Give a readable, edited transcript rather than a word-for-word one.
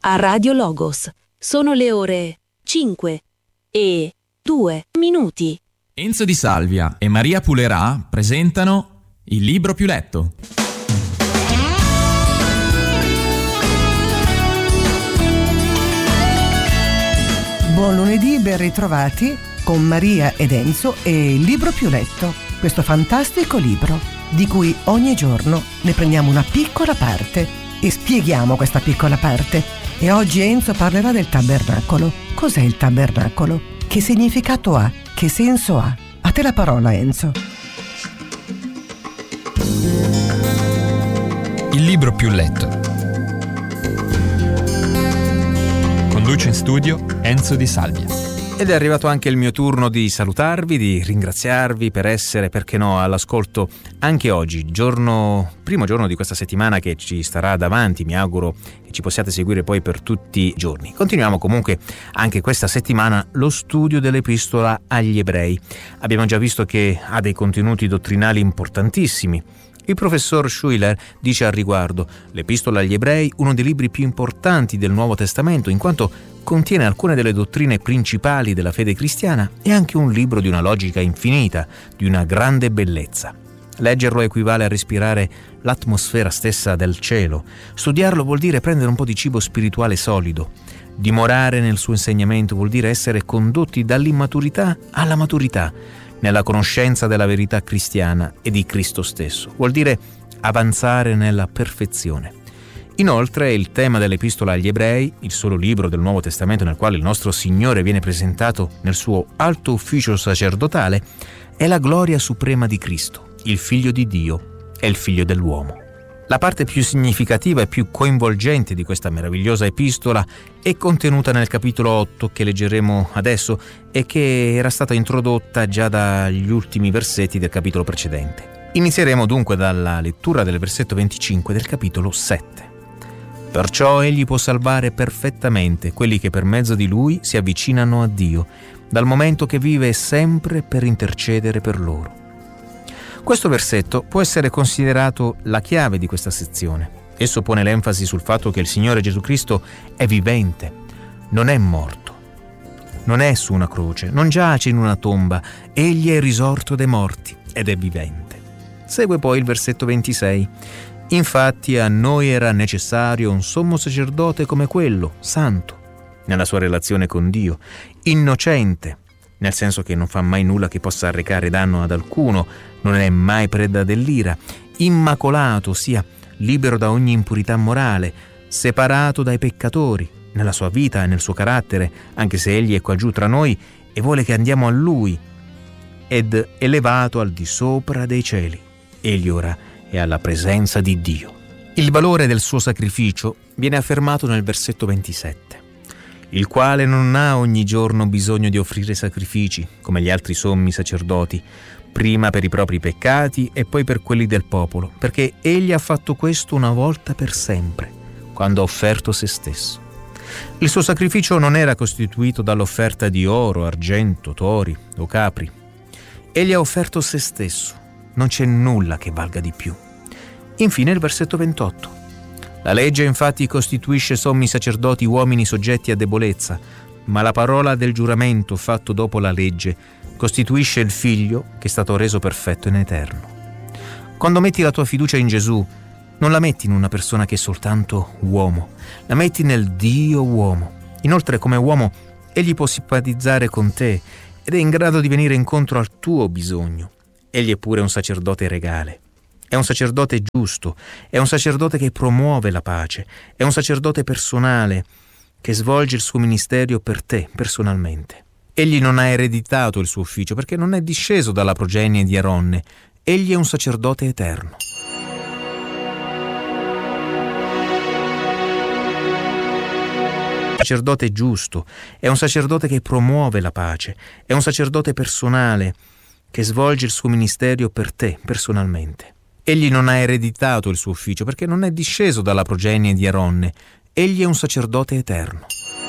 a Radio Logos. Sono le ore 5 e 2 minuti. Enzo Di Salvia e Maria Pulerà presentano Il libro più letto. Buon lunedì, ben ritrovati con Maria ed Enzo e Il libro più letto, questo fantastico libro di cui ogni giorno ne prendiamo una piccola parte e spieghiamo questa piccola parte. E oggi Enzo parlerà del tabernacolo. Cos'è il tabernacolo? Che significato ha? Che senso ha? A te la parola, Enzo. Il libro più letto. Conduce in studio Enzo Di Salvia. Ed è arrivato anche il mio turno di salutarvi, di ringraziarvi per essere, perché no, all'ascolto anche oggi, primo giorno di questa settimana che ci starà davanti. Mi auguro che ci possiate seguire poi per tutti i giorni. Continuiamo comunque anche questa settimana lo studio dell'Epistola agli Ebrei. Abbiamo già visto che ha dei contenuti dottrinali importantissimi. Il professor Schuller dice al riguardo: l'Epistola agli Ebrei, uno dei libri più importanti del Nuovo Testamento, in quanto contiene alcune delle dottrine principali della fede cristiana, e anche un libro di una logica infinita, di una grande bellezza. Leggerlo equivale a respirare l'atmosfera stessa del cielo. Studiarlo vuol dire prendere un po' di cibo spirituale solido. Dimorare nel suo insegnamento vuol dire essere condotti dall'immaturità alla maturità, nella conoscenza della verità cristiana e di Cristo stesso. Vuol dire avanzare nella perfezione. Inoltre, il tema dell'Epistola agli Ebrei, il solo libro del Nuovo Testamento nel quale il nostro Signore viene presentato nel suo alto ufficio sacerdotale, è la gloria suprema di Cristo, il Figlio di Dio e il Figlio dell'uomo. La parte più significativa e più coinvolgente di questa meravigliosa epistola è contenuta nel capitolo 8 che leggeremo adesso e che era stata introdotta già dagli ultimi versetti del capitolo precedente. Inizieremo dunque dalla lettura del versetto 25 del capitolo 7. Perciò egli può salvare perfettamente quelli che per mezzo di lui si avvicinano a Dio, dal momento che vive sempre per intercedere per loro. Questo versetto può essere considerato la chiave di questa sezione. Esso pone l'enfasi sul fatto che il Signore Gesù Cristo è vivente, non è morto, non è su una croce, non giace in una tomba, egli è risorto dai morti ed è vivente. Segue poi il versetto 26. Infatti a noi era necessario un sommo sacerdote come quello, santo, nella sua relazione con Dio, innocente, nel senso che non fa mai nulla che possa arrecare danno ad alcuno, non è mai preda dell'ira, immacolato, sia libero da ogni impurità morale, separato dai peccatori, nella sua vita e nel suo carattere, anche se egli è qua giù tra noi e vuole che andiamo a lui, ed elevato al di sopra dei cieli. Egli ora è alla presenza di Dio. Il valore del suo sacrificio viene affermato nel versetto 27. Il quale non ha ogni giorno bisogno di offrire sacrifici, come gli altri sommi sacerdoti, prima per i propri peccati e poi per quelli del popolo, perché egli ha fatto questo una volta per sempre, quando ha offerto se stesso. Il suo sacrificio non era costituito dall'offerta di oro, argento, tori o capri. Egli ha offerto se stesso, non c'è nulla che valga di più. Infine il versetto 28. La legge infatti costituisce sommi sacerdoti uomini soggetti a debolezza, ma la parola del giuramento fatto dopo la legge costituisce il Figlio che è stato reso perfetto in eterno. Quando metti la tua fiducia in Gesù, non la metti in una persona che è soltanto uomo, la metti nel Dio uomo. Inoltre, come uomo, egli può simpatizzare con te ed è in grado di venire incontro al tuo bisogno. Egli è pure un sacerdote regale. È un sacerdote giusto, è un sacerdote che promuove la pace, è un sacerdote personale che svolge il suo ministero per te personalmente. Egli non ha ereditato il suo ufficio perché non è disceso dalla progenie di Aronne. Egli è un sacerdote eterno. Un sacerdote giusto, è un sacerdote che promuove la pace, è un sacerdote personale che svolge il suo ministero per te personalmente. Egli non ha ereditato il suo ufficio perché non è disceso dalla progenie di Aronne. Egli è un sacerdote eterno.